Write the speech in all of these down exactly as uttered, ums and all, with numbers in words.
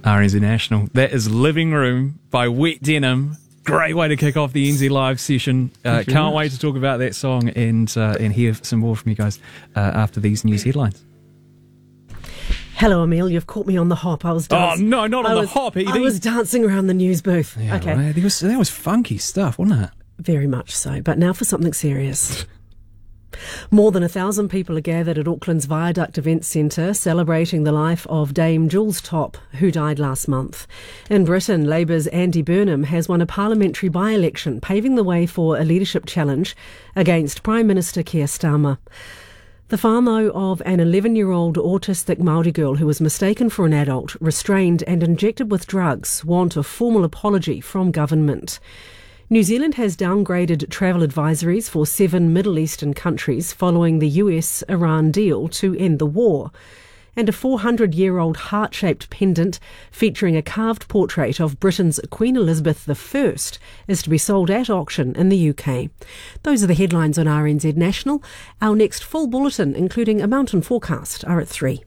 R N Z National. That is Living Room by Wet Denim. Great way to kick off the N Z Live session. Uh, can't wait to talk about that song and uh, and hear some more from you guys uh, after these news headlines. Hello, Emil. You've caught me on the hop. I was dancing. Oh, no, not on I the was, hop, Edie. I was dancing around the news booth. Yeah, okay. Right. That was, that was funky stuff, wasn't it? Very much so. But now for something serious. More than a thousand people are gathered at Auckland's Viaduct Events Centre celebrating the life of Dame Jules Topp, who died last month. In Britain, Labour's Andy Burnham has won a parliamentary by-election, paving the way for a leadership challenge against Prime Minister Keir Starmer. The whānau of an eleven-year-old autistic Māori girl who was mistaken for an adult, restrained and injected with drugs, want a formal apology from government. New Zealand has downgraded travel advisories for seven Middle Eastern countries following the U S-Iran deal to end the war. And a four hundred year old heart-shaped pendant featuring a carved portrait of Britain's Queen Elizabeth the First is to be sold at auction in the U K. Those are the headlines on R N Z National. Our next full bulletin, including a mountain forecast, are at three.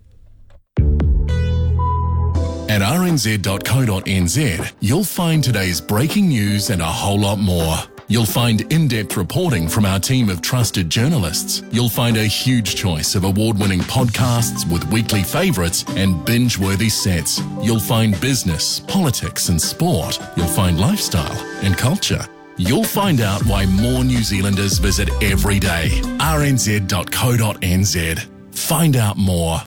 At r n z dot co dot n z, you'll find today's breaking news and a whole lot more. You'll find in-depth reporting from our team of trusted journalists. You'll find a huge choice of award-winning podcasts with weekly favourites and binge-worthy sets. You'll find business, politics and sport. You'll find lifestyle and culture. You'll find out why more New Zealanders visit every day. r n z dot co dot n z. Find out more.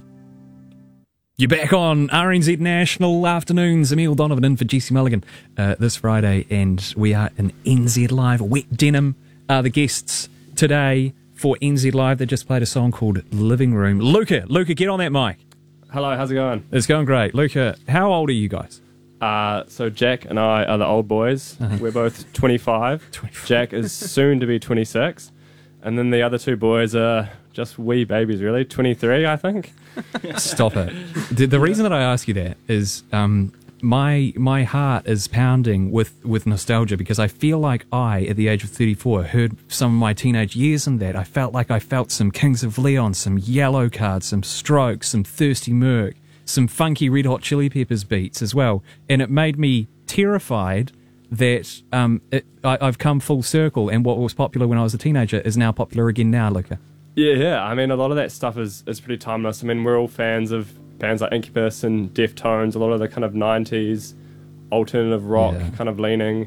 You're back on R N Z National Afternoons. Emil Donovan in for Jesse Mulligan uh, this Friday, and we are in N Z Live. Wet Denim are the guests today for N Z Live. They just played a song called Living Room. Luca, Luca, get on that mic. Hello, how's it going? It's going great. Luca, how old are you guys? Uh, so Jack and I are the old boys. Uh-huh. We're both twenty-five. twenty-five. Jack is soon to be twenty-six. And then the other two boys are just wee babies, really. twenty-three, I think. Stop it. The, the reason that I ask you that is um, my my heart is pounding with, with nostalgia because I feel like I, at the age of thirty-four, heard some of my teenage years in that. I felt like I felt some Kings of Leon, some Yellow Card, some Strokes, some Thirsty Merc, some funky Red Hot Chili Peppers beats as well. And it made me terrified that um, it, I, I've come full circle and what was popular when I was a teenager is now popular again now, Luca. Yeah, yeah. I mean, a lot of that stuff is, is pretty timeless. I mean, we're all fans of bands like Incubus and Deftones, a lot of the kind of nineties alternative rock yeah. kind of leaning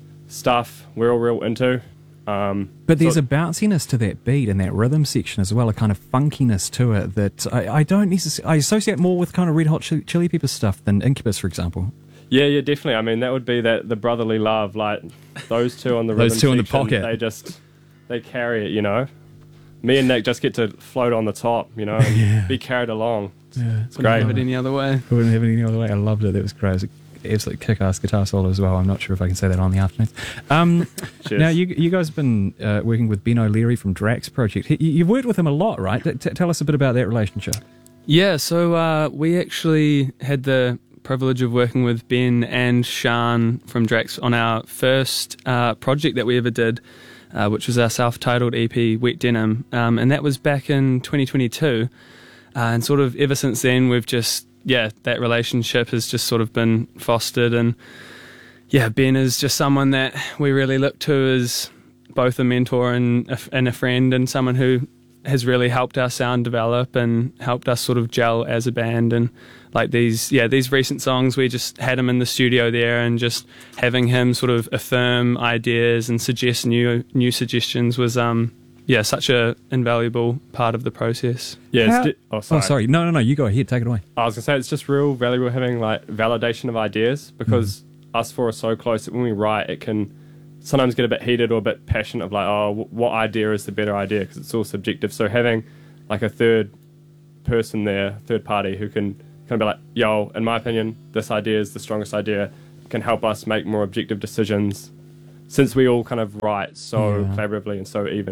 stuff we're all real into. Um, but there's so, a bounciness to that beat and that rhythm section as well, a kind of funkiness to it that I, I don't necessarily... I associate more with kind of Red Hot Chili, Chili Peppers stuff than Incubus, for example. Yeah, yeah, definitely. I mean, that would be that the brotherly love, like those two on the rhythm those two section, in the pocket. They just, they carry it, you know. Me and Nick just get to float on the top, you know, and yeah. be carried along. Yeah, it's great. Wouldn't have it any other way. Wouldn't have it any other way. I loved it. It was great. It was an absolute kick-ass guitar solo as well. I'm not sure if I can say that on the afternoons. Um, now, you you guys have been uh, working with Ben O'Leary from Drax Project. He, you've worked with him a lot, right? T- tell us a bit about that relationship. Yeah, so uh, we actually had the privilege of working with Ben and Sean from Drax on our first uh, project that we ever did, uh, which was our self-titled E P, Wet Denim, um, and that was back in twenty twenty-two, uh, and sort of ever since then we've just, yeah, that relationship has just sort of been fostered, and yeah, Ben is just someone that we really look to as both a mentor and a, and a friend, and someone who has really helped our sound develop and helped us sort of gel as a band. And like these, yeah, these recent songs, we just had him in the studio there, and just having him sort of affirm ideas and suggest new new suggestions was, um, yeah, such a invaluable part of the process. Yeah. How, di- oh, sorry. oh, sorry. No, no, no. You go ahead. Take it away. I was gonna say it's just real valuable having like validation of ideas, because mm. us four are so close that when we write, it can sometimes get a bit heated or a bit passionate of like, oh, w- what idea is the better idea, because it's all subjective. So having like a third person there, third party, who can kind of be like, yo, in my opinion, this idea is the strongest idea, can help us make more objective decisions, since we all kind of write so yeah. collaboratively and so evenly.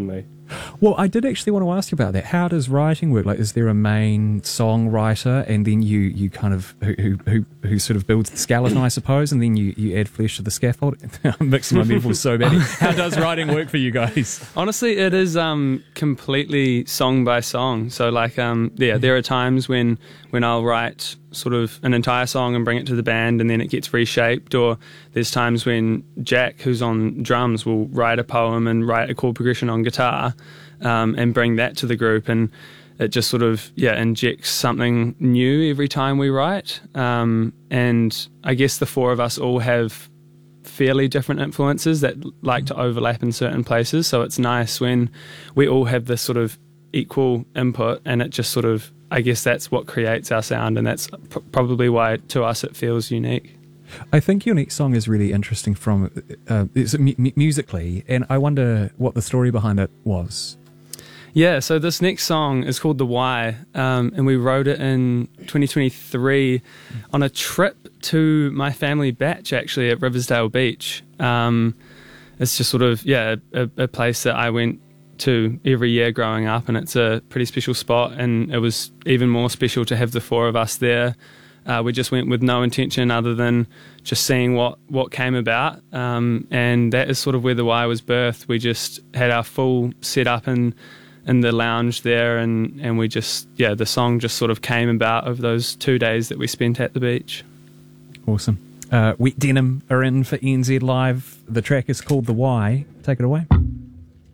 Well, I did actually want to ask you about that. How does writing work? Like, is there a main songwriter, and then you, you kind of who, who who who sort of builds the skeleton, I suppose, and then you, you add flesh to the scaffold? I'm mixing my metaphors so badly. How does writing work for you guys? Honestly, it is um, completely song by song. So, like, um, yeah, there are times when when I'll write sort of an entire song and bring it to the band, and then it gets reshaped. Or there's times when Jack, who's on drums, will write a poem and write a chord progression on guitar, um, and bring that to the group, and it just sort of yeah injects something new every time we write. Um, and I guess the four of us all have fairly different influences that like to overlap in certain places. So it's nice when we all have this sort of equal input, and it just sort of, I guess that's what creates our sound, and that's p- probably why to us it feels unique. I think your next song is really interesting from uh, it's mu- musically, and I wonder what the story behind it was. Yeah, so this next song is called The Why, um, and we wrote it in twenty twenty-three on a trip to my family batch, actually, at Riversdale Beach. Um, it's just sort of, yeah, a, a place that I went to every year growing up, and it's a pretty special spot, and it was even more special to have the four of us there. Uh, we just went with no intention other than just seeing what, what came about, um, and that is sort of where The Why was birthed. We just had our full setup in, in the lounge there, and, and we just, yeah, the song just sort of came about of those two days that we spent at the beach. Awesome. Uh, Wet Denim are in for N Z Live. The track is called The Why. Take it away.